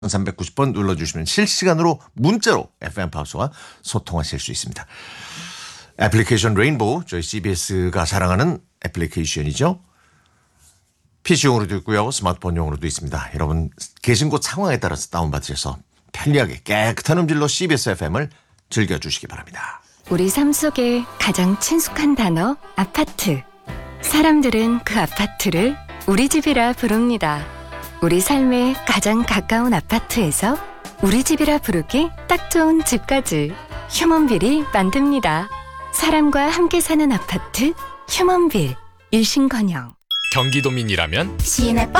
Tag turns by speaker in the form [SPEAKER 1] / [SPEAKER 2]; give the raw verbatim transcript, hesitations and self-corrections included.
[SPEAKER 1] 삼백구십 번 눌러주시면 실시간으로 문자로 에프엠 파우스와 소통하실 수 있습니다. 애플리케이션 레인보우, 저희 씨비에스가 자랑하는 애플리케이션이죠. 피씨용으로도 있고요. 스마트폰용으로도 있습니다. 여러분 계신 곳 상황에 따라서 다운받으셔서 편리하게 깨끗한 음질로 씨비에스 에프엠을 즐겨주시기 바랍니다.
[SPEAKER 2] 우리 삶 속에 가장 친숙한 단어 아파트. 사람들은 그 아파트를 우리 집이라 부릅니다. 우리 삶에 가장 가까운 아파트에서 우리 집이라 부르기 딱 좋은 집까지 휴먼빌이 만듭니다. 사람과 함께 사는 아파트 휴먼빌. 일신건영.
[SPEAKER 3] 경기도민이라면
[SPEAKER 2] 시내버스